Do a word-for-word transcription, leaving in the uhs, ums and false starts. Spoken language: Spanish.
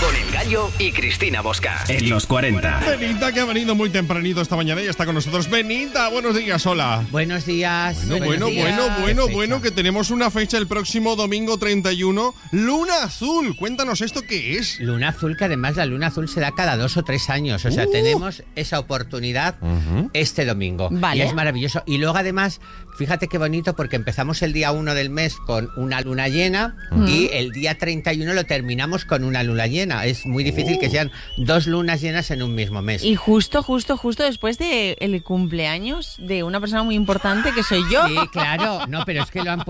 Con El Gallo y Cristina Bosca. En los cuarenta. Benita, que ha venido muy tempranito esta mañana y está con nosotros. Benita, buenos días, hola. Buenos días. Bueno, buenos bueno, días. bueno, bueno, ¿Qué bueno, fecha? que tenemos una fecha el próximo domingo treinta y uno. Luna Azul, cuéntanos esto qué es. Luna azul, que además la luna azul se da cada dos o tres años. O sea, Uh. tenemos esa oportunidad Uh-huh. este domingo. Vale. Y es maravilloso. Y luego además, fíjate qué bonito, porque empezamos el día uno del mes con una luna llena y el día treinta y uno lo terminamos con una luna llena. Es muy difícil Uh. que sean dos lunas llenas en un mismo mes. Y justo, justo, justo después de el cumpleaños de una persona muy importante que soy yo. Sí, claro. No, pero es que lo han